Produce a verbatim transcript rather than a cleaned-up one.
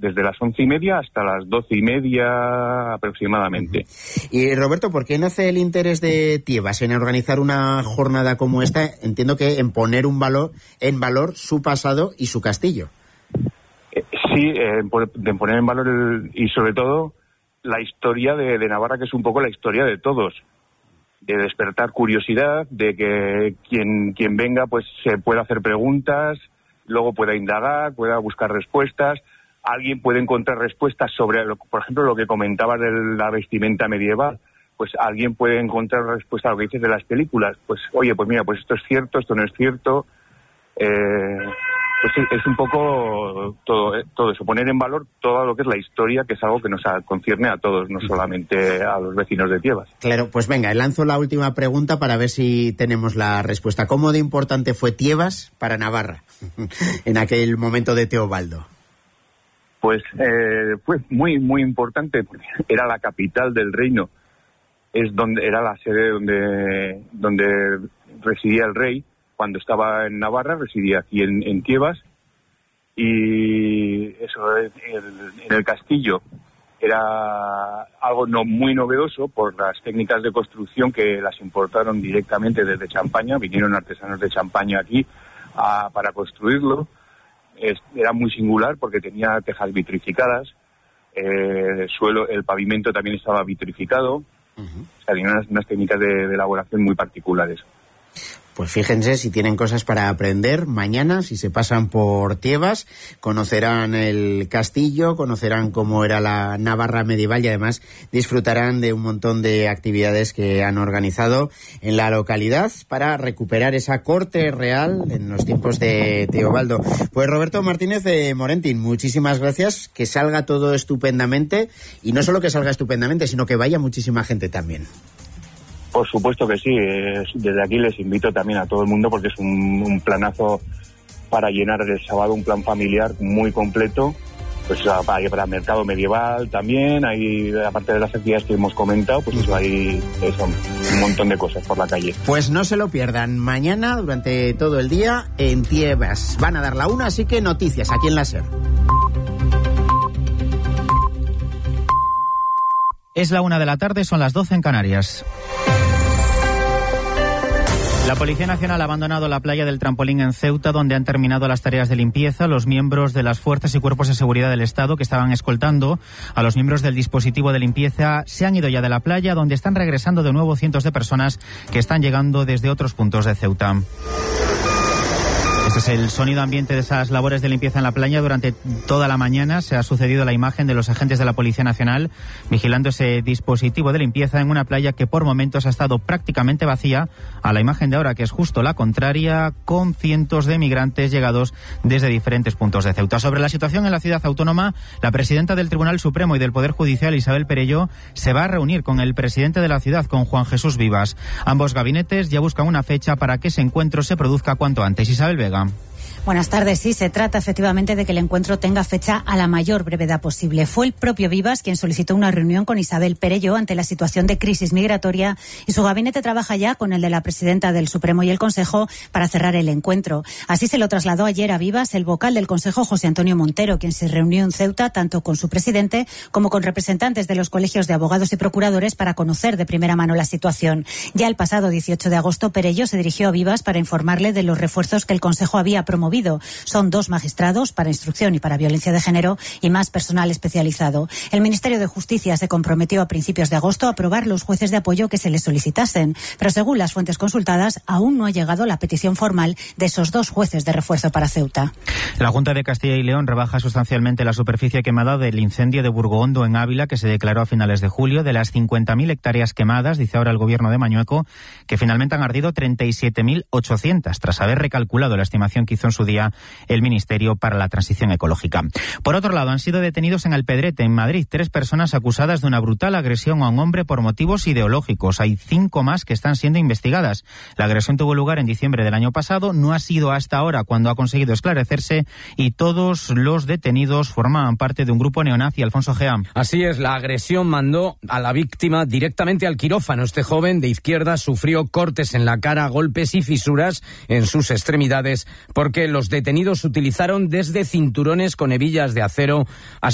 desde las once y media hasta las doce y media aproximadamente. Y Roberto, ¿por qué nace el interés de Tiebas en organizar una jornada como esta? Entiendo que en poner un valor, en valor su pasado y su castillo. Eh, sí, eh, de poner en valor el, y sobre todo la historia de, de Navarra, que es un poco la historia de todos. De despertar curiosidad, de que quien, quien venga pues se pueda hacer preguntas, luego pueda indagar, pueda buscar respuestas. Alguien puede encontrar respuestas sobre, por ejemplo, lo que comentabas de la vestimenta medieval. Pues alguien puede encontrar respuesta a lo que dices de las películas. Pues, oye, pues mira, pues esto es cierto, esto no es cierto. Eh, pues es un poco todo, todo eso, poner en valor todo lo que es la historia, que es algo que nos concierne a todos, no solamente a los vecinos de Tiebas. Claro, pues venga, lanzo la última pregunta para ver si tenemos la respuesta. ¿Cómo de importante fue Tiebas para Navarra en aquel momento de Teobaldo? Pues eh, fue muy, muy importante, porque era la capital del reino, es donde era la sede donde, donde residía el rey. Cuando estaba en Navarra, residía aquí en, en Tiebas, y eso, en, en el castillo era algo no muy novedoso por las técnicas de construcción que las importaron directamente desde Champaña. Vinieron artesanos de Champaña aquí a, para construirlo. Es, era muy singular porque tenía tejas vitrificadas, eh, el suelo, el pavimento también estaba vitrificado. Uh-huh. O sea, tenía unas, unas técnicas de, de elaboración muy particulares. Pues fíjense, si tienen cosas para aprender, mañana, si se pasan por Tiebas, conocerán el castillo, conocerán cómo era la Navarra medieval y además disfrutarán de un montón de actividades que han organizado en la localidad para recuperar esa corte real en los tiempos de Teobaldo. Pues Roberto Martínez de Morentín, muchísimas gracias, que salga todo estupendamente, y no solo que salga estupendamente, sino que vaya muchísima gente también. Por supuesto que sí, desde aquí les invito también a todo el mundo porque es un, un planazo para llenar el sábado, un plan familiar muy completo, pues para, para mercado medieval también, hay, aparte de las actividades que hemos comentado, pues eso, hay eso, un montón de cosas por la calle. Pues no se lo pierdan, mañana durante todo el día en Tiebas, van a dar la una, así que noticias aquí en la SER. Es la una de la tarde, son las doce en Canarias. La Policía Nacional ha abandonado la playa del Trampolín en Ceuta, donde han terminado las tareas de limpieza. Los miembros de las fuerzas y cuerpos de seguridad del Estado que estaban escoltando a los miembros del dispositivo de limpieza se han ido ya de la playa, donde están regresando de nuevo cientos de personas que están llegando desde otros puntos de Ceuta. Este es el sonido ambiente de esas labores de limpieza en la playa. Durante toda la mañana se ha sucedido la imagen de los agentes de la Policía Nacional vigilando ese dispositivo de limpieza en una playa que por momentos ha estado prácticamente vacía, a la imagen de ahora que es justo la contraria, con cientos de migrantes llegados desde diferentes puntos de Ceuta. Sobre la situación en la ciudad autónoma, la presidenta del Tribunal Supremo y del Poder Judicial, Isabel Perelló, se va a reunir con el presidente de la ciudad, con Juan Jesús Vivas. Ambos gabinetes ya buscan una fecha para que ese encuentro se produzca cuanto antes. Isabel Vega. Buenas tardes. Sí, se trata efectivamente de que el encuentro tenga fecha a la mayor brevedad posible. Fue el propio Vivas quien solicitó una reunión con Isabel Perelló ante la situación de crisis migratoria y su gabinete trabaja ya con el de la presidenta del Supremo y el Consejo para cerrar el encuentro. Así se lo trasladó ayer a Vivas el vocal del Consejo, José Antonio Montero, quien se reunió en Ceuta tanto con su presidente como con representantes de los colegios de abogados y procuradores para conocer de primera mano la situación. Ya el pasado dieciocho de agosto, Perelló se dirigió a Vivas para informarle de los refuerzos que el Consejo había promovido. Son dos magistrados para instrucción y para violencia de género y más personal especializado. El Ministerio de Justicia se comprometió a principios de agosto a aprobar los jueces de apoyo que se les solicitasen, pero según las fuentes consultadas, aún no ha llegado la petición formal de esos dos jueces de refuerzo para Ceuta. La Junta de Castilla y León rebaja sustancialmente la superficie quemada del incendio de Burgohondo en Ávila, que se declaró a finales de julio. De las cincuenta mil hectáreas quemadas, dice ahora el gobierno de Mañueco, que finalmente han ardido treinta y siete mil ochocientas, tras haber recalculado la estimación que hizo en su día el Ministerio para la Transición Ecológica. Por otro lado, han sido detenidos en Alpedrete, en Madrid, tres personas acusadas de una brutal agresión a un hombre por motivos ideológicos. Hay cinco más que están siendo investigadas. La agresión tuvo lugar en diciembre del año pasado, no ha sido hasta ahora cuando ha conseguido esclarecerse, y todos los detenidos formaban parte de un grupo neonazi. Alfonso Gea. Así es, la agresión mandó a la víctima directamente al quirófano. Este joven de izquierda sufrió cortes en la cara, golpes y fisuras en sus extremidades porque los detenidos utilizaron desde cinturones con hebillas de acero hasta